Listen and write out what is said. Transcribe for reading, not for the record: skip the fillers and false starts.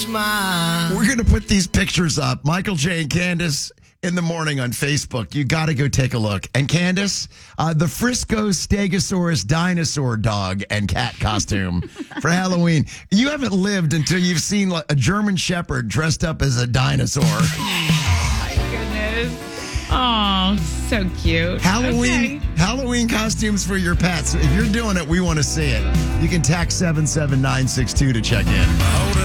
We're going to put these pictures up. Michael J. and Candace in the morning on Facebook. You got to go take a look. And Candace, the Frisco Stegosaurus dinosaur dog and cat costume for Halloween. You haven't lived until you've seen a German Shepherd dressed up as a dinosaur. Oh, my goodness. Oh, so cute. Halloween costumes for your pets. If you're doing it, we want to see it. You can text 77962 to check in.